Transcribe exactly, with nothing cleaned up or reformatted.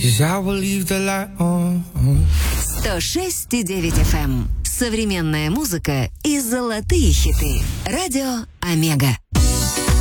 'cause I will leave the light on. сто шесть и девять эф эм. Современная музыка и золотые хиты. Радио Омега.